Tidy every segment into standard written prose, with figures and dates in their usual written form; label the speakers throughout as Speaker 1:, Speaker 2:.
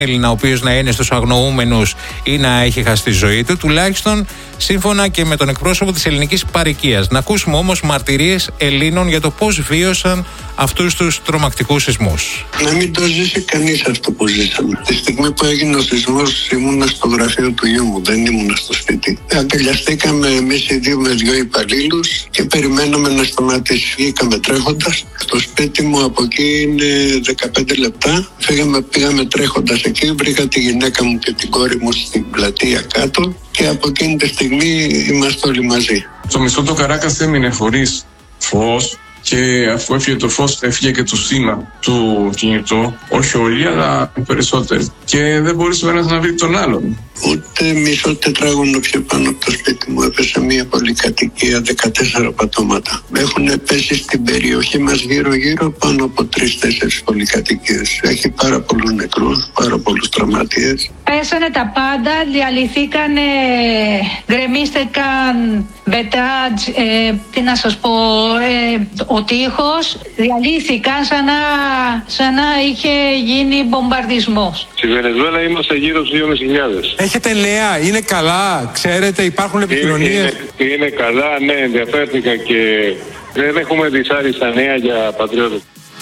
Speaker 1: Έλληνα, ο οποίος να είναι στους αγνοούμενους ή να έχει χάσει τη ζωή του, τουλάχιστον σύμφωνα και με τον εκπρόσωπο της ελληνικής παροικίας. Να ακούσουμε όμως μαρτυρίες Ελλήνων για το πώς βίωσαν αυτούς τους τρομακτικούς σεισμούς.
Speaker 2: Να μην το ζήσει κανείς αυτό που ζήσαμε. Τη στιγμή που έγινε ο σεισμός ήμουνα στο γραφείο του γιού μου, δεν ήμουνα στο σπίτι. Αγκαλιαστήκαμε εμείς οι δύο με δύο υπαλλήλους και περιμέναμε να σταματήσει. Βγήκαμε τρέχοντας. Το σπίτι μου από εκεί είναι 15 λεπτά. Πήγαμε τρέχοντας εκεί, βρήκα τη γυναίκα μου και την κόρη μου στην πλατεία κάτω και από εκείνη τη στιγμή είμαστε όλοι μαζί.
Speaker 3: Στο μισθό το Καράκας έμεινε χωρίς φως και αφού έφυγε το φως έφυγε και το σήμα του κινητού. Όχι όλοι, αλλά οι περισσότεροι. Και δεν μπορούσε ο ένας να βρει τον άλλον.
Speaker 2: Ούτε μισό τετράγωνο πιο πάνω από το σπίτι μου έπεσε μια πολυκατοικία 14 πατώματα. Έχουν πέσει στην περιοχή μας γύρω-γύρω πάνω από 3-4 πολυκατοικίες. Έχει πάρα πολλούς νεκρούς, πάρα πολλούς τραυματίες.
Speaker 4: Πέσανε τα πάντα, διαλυθήκανε, γκρεμίστηκαν μπετάτζ, τι να σας πω, ο τείχος, διαλύθηκαν σαν να είχε γίνει μπομπαρδισμός.
Speaker 5: Στη Βενεζουέλα είμαστε γύρω στους 2.500.
Speaker 6: Έχετε νέα, είναι καλά, ξέρετε, υπάρχουν επικοινωνίες.
Speaker 5: Είναι καλά, ναι, ενδιαφέρθηκα και δεν έχουμε δυσάριστα νέα για πατριώτες.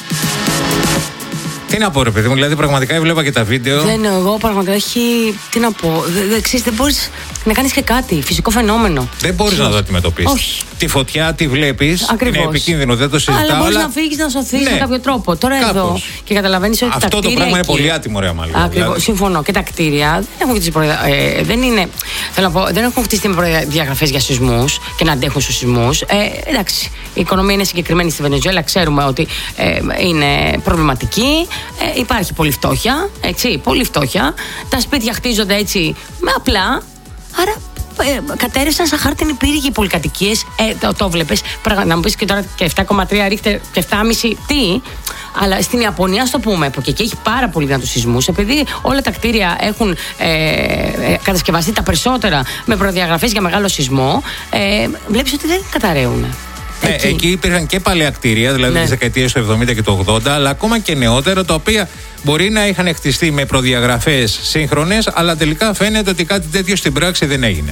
Speaker 1: Τι να πω, ρε παιδί μου, δηλαδή πραγματικά έβλεπα και τα βίντεο.
Speaker 7: Εγώ πραγματικά τι να πω. Δεν μπορείς να κάνεις και κάτι. Φυσικό φαινόμενο.
Speaker 1: Δεν μπορείς να το αντιμετωπίσεις.
Speaker 7: Όχι.
Speaker 1: Τη φωτιά τη βλέπεις.
Speaker 7: Ακριβώς.
Speaker 1: Είναι επικίνδυνο, δεν το συζητάω.
Speaker 7: Αλλά μπορείς να φύγεις, να σωθείς με κάποιο τρόπο. Τώρα
Speaker 1: κάπως.
Speaker 7: Εδώ και καταλαβαίνεις ότι
Speaker 1: αυτό
Speaker 7: τα κτίρια.
Speaker 1: Αυτό το πράγμα
Speaker 7: εκεί,
Speaker 1: είναι πολύ άτιμο, ρε Αμάλια.
Speaker 7: Ακριβώς. Δηλαδή. Συμφωνώ. Και τα κτίρια δεν έχουν δεν είναι. Θέλω να πω, δεν έχουν χτιστεί με προδιαγραφές για σεισμούς και να αντέχουν στους σεισμούς. Εντάξει. Η οικονομία είναι συγκεκριμένη στη Βενεζουέλα. Ξέρουμε ότι είναι προβληματική. Υπάρχει πολύ φτώχεια. Πολύ φτώχεια. Τα σπίτια χτίζονται έτσι με απλά. Άρα κατέρευσαν σαν χάρτινοι πύργοι οι πολυκατοικίες. Το βλέπεις. Να μου πεις και τώρα και 7,3 ρίχτερ και 7,5 τι. Αλλά στην Ιαπωνία, στο πούμε, που και εκεί έχει πάρα πολύ δυνατούς σεισμούς, επειδή όλα τα κτίρια έχουν κατασκευαστεί τα περισσότερα με προδιαγραφές για μεγάλο σεισμό, βλέπεις ότι δεν καταραίουν.
Speaker 1: Ναι, εκεί υπήρχαν και παλαιά κτίρια, δηλαδή τις δεκαετίες του 70 και του 80, αλλά ακόμα και νεότερα, τα οποία μπορεί να είχαν χτιστεί με προδιαγραφές σύγχρονες, αλλά τελικά φαίνεται ότι κάτι τέτοιο στην πράξη δεν έγινε.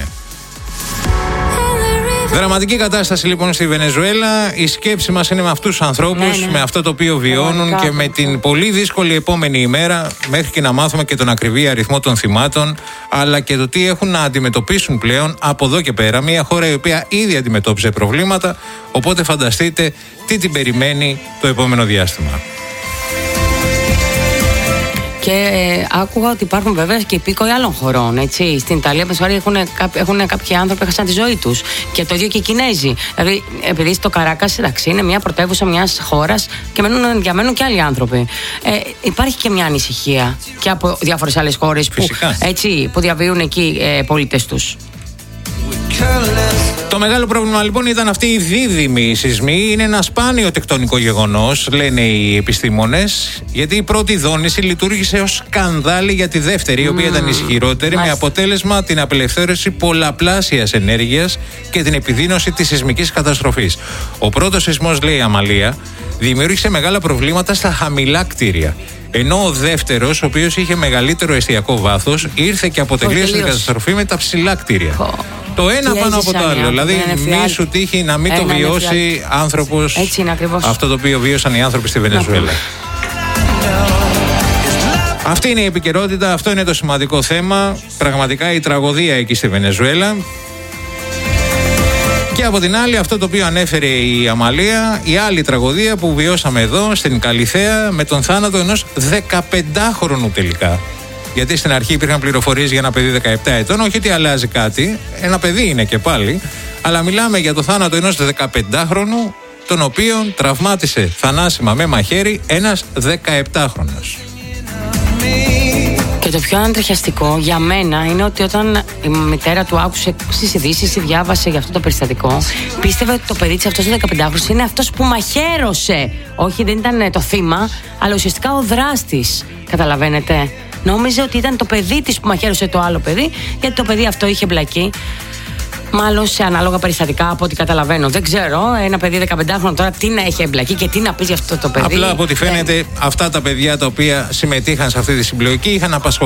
Speaker 1: Δραματική κατάσταση λοιπόν στη Βενεζουέλα. Η σκέψη μας είναι με αυτούς τους ανθρώπους, με αυτό το οποίο βιώνουν και με την πολύ δύσκολη επόμενη ημέρα, μέχρι και να μάθουμε και τον ακριβή αριθμό των θυμάτων, αλλά και το τι έχουν να αντιμετωπίσουν πλέον από εδώ και πέρα. Μια χώρα η οποία ήδη αντιμετώπιζε προβλήματα, οπότε φανταστείτε τι την περιμένει το επόμενο διάστημα.
Speaker 7: Και άκουγα ότι υπάρχουν βέβαια και υπήκοοι άλλων χωρών. Έτσι. Στην Ιταλία, έχουν κάποιοι άνθρωποι έχασαν τη ζωή τους. Και το ίδιο και οι Κινέζοι. Δηλαδή, επειδή στο Καράκας είναι μια πρωτεύουσα μιας χώρας και διαμένουν και άλλοι άνθρωποι. Υπάρχει και μια ανησυχία και από διάφορες άλλες χώρες που διαβίουν εκεί πολίτες τους.
Speaker 1: Το μεγάλο πρόβλημα λοιπόν ήταν αυτή η δίδυμη σεισμοί. Είναι ένα σπάνιο τεκτονικό γεγονός, λένε οι επιστήμονες, γιατί η πρώτη δόνηση λειτουργήσε ως σκανδάλι για τη δεύτερη, η οποία ήταν ισχυρότερη, με αποτέλεσμα την απελευθέρωση πολλαπλάσιας ενέργειας και την επιδείνωση της σεισμικής καταστροφής. Ο πρώτος σεισμός, λέει η Αμαλία, δημιούργησε μεγάλα προβλήματα στα χαμηλά κτίρια. Ενώ ο δεύτερος, ο οποίος είχε μεγαλύτερο εστιακό βάθος, ήρθε και αποτελείωσε την καταστροφή με τα ψηλά κτίρια. Το ένα πάνω από το άλλο. Δηλαδή, μη σου τύχει να μην το βιώσει άνθρωπος αυτό το οποίο βίωσαν οι άνθρωποι στη Βενεζουέλα. Αυτή είναι η επικαιρότητα, αυτό είναι το σημαντικό θέμα. Πραγματικά η τραγωδία εκεί στη Βενεζουέλα. Και από την άλλη, αυτό το οποίο ανέφερε η Αμαλία, η άλλη τραγωδία που βιώσαμε εδώ στην Καλιθέα με τον θάνατο ενός 15χρονου τελικά. Γιατί στην αρχή υπήρχαν πληροφορίες για ένα παιδί 17 ετών, όχι ότι αλλάζει κάτι, ένα παιδί είναι και πάλι, αλλά μιλάμε για το θάνατο ενός 15χρονου, τον οποίον τραυμάτισε θανάσιμα με μαχαίρι ένας 17χρονος.
Speaker 7: Και το πιο αντρεχιαστικό για μένα είναι ότι όταν η μητέρα του άκουσε στις ειδήσεις ή διάβασε για αυτό το περιστατικό, πίστευε ότι το παιδί της αυτός ο 15χρονος είναι αυτός που μαχαίρωσε. Όχι, δεν ήταν το θύμα, αλλά ουσιαστικά ο δράστης. Καταλαβαίνετε. Νόμιζε ότι ήταν το παιδί της που μαχαίρωσε το άλλο παιδί, γιατί το παιδί αυτό είχε μπλακεί. Μάλλον σε ανάλογα περιστατικά από ό,τι καταλαβαίνω. Δεν ξέρω, ένα παιδί 15χρονο τώρα τι να έχει εμπλακεί και τι να πει για αυτό το παιδί.
Speaker 1: Απλά από ό,τι φαίνεται, αυτά τα παιδιά τα οποία συμμετείχαν σε αυτή τη συμπλοκή είχαν απασχολήσει